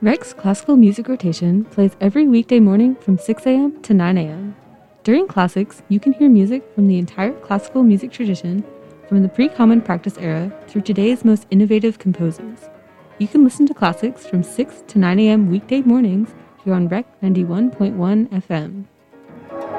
Rec's Classical Music Rotation plays every weekday morning from 6 a.m. to 9 a.m. During classics, you can hear music from the entire classical music tradition, from the pre-common practice era through today's most innovative composers. You can listen to classics from 6 to 9 a.m. weekday mornings here on Rec 91.1 FM.